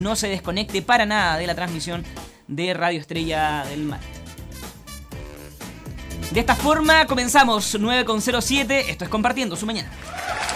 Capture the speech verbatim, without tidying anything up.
no se desconecte para nada de la transmisión de Radio Estrella del Mar. De esta forma comenzamos nueve con cero siete. Esto es Compartiendo su Mañana.